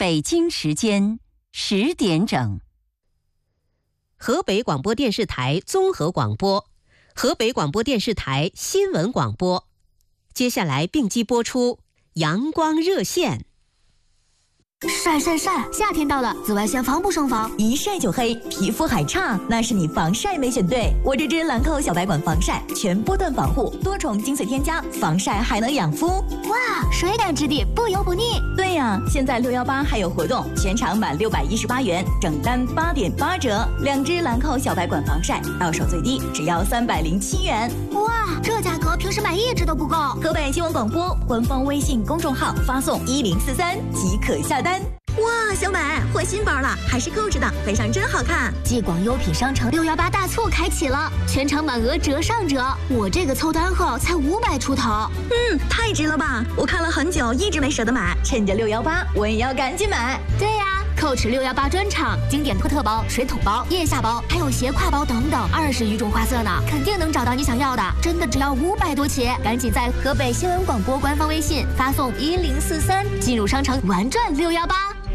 北京时间10点整。 河北广播电视台综合广播，河北广播电视台新闻广播。接下来并机播出阳光热线。 晒晒晒！夏天到了，紫外线防不胜防， 一晒就黑，皮肤还差，那是你防晒没选对。我这支兰蔻小白管防晒，全波段防护，多重精粹添加，防晒还能养肤。 哇，水感质地，不油不腻。 对呀，现在618还有活动，全场满618元，整单8.8折。2支兰蔻小白管防晒，到手最低只要307元。 哇，这价格平时买1支都不够。 河北新闻广播官方微信公众号发送1043即可下单。哇，小美换新包了，还是Coach的，配上真好看。 继广优品商城618大促开启了，全场满额折上折。我这个凑单后才500出头。 太值了吧！我看了很久，一直没舍得买，趁着618，我也要赶紧买。 对呀，Coach 618专场，经典托特包、水桶包、腋下包，还有斜挎包等等，20余种花色呢，肯定能找到你想要的。真的只要500多起，赶紧在河北新闻广播官方微信发送1043，进入商城玩转618。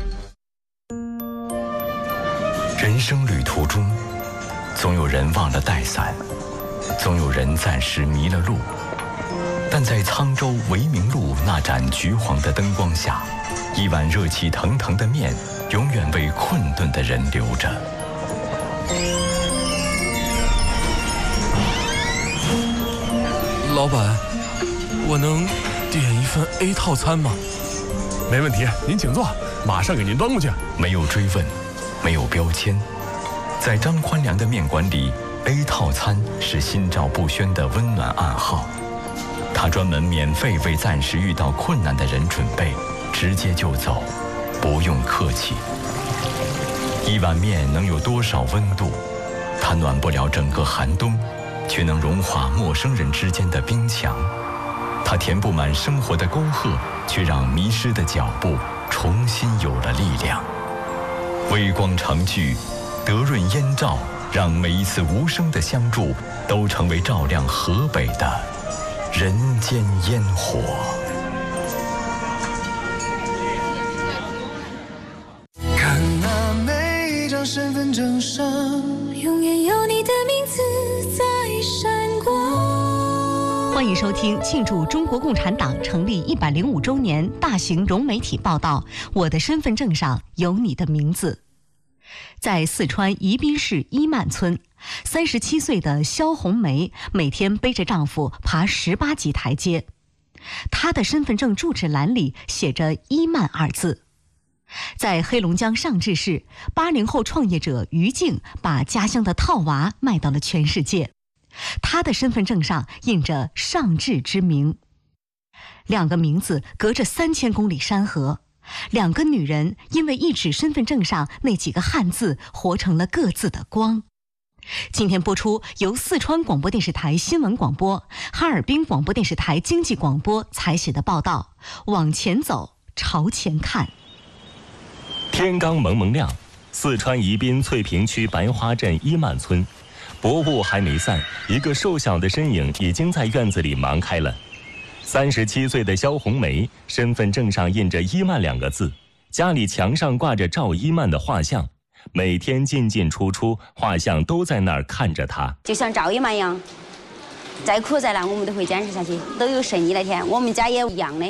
人生旅途中，总有人忘了带伞，总有人暂时迷了路，但在沧州维明路那盏橘黄的灯光下，一碗热气腾腾的面永远为困顿的人留着。 老板，我能点一份 A 套餐吗？ 没问题，您请坐，马上给您端过去。 没有追问，没有标签，在张宽良的面馆里 ，A 套餐是心照不宣的温暖暗号。他专门免费为暂时遇到困难的人准备，直接就走，不用客气。一碗面能有多少温度？它暖不了整个寒冬，却能融化陌生人之间的冰墙。它填不满生活的沟壑，却让迷失的脚步重新有了力量。微光常聚，德润烟照，让每一次无声的相助都成为照亮河北的人间烟火。 看那每张身份证上，永远有你的名字在闪光。 欢迎收听庆祝中国共产党成立105周年大型融媒体报道《我的身份证上有你的名字》。在四川宜宾市伊曼村，37岁的肖红梅每天背着丈夫爬18级台阶。她的身份证住址栏里写着“伊曼”二字。在黑龙江上志市，80后创业者于静把家乡的套娃卖到了全世界。她的身份证上印着上志之名。2个名字隔着3000公里山河，2个女人因为一纸身份证上那几个汉字活成了各自的光。今天播出由四川广播电视台新闻广播、哈尔滨广播电视台经济广播采写的报道《往前走，朝前看》。 天刚蒙蒙亮，四川宜宾翠屏区白花镇伊曼村，薄雾还没散，一个瘦小的身影已经在院子里忙开了。37岁的肖红梅，身份证上印着伊曼2个字，家里墙上挂着赵伊曼的画像，每天进进出出，画像都在那儿看着她。 就像赵伊曼一样，再苦再难我们都会坚持下去，都有神医那天，我们家也一样的。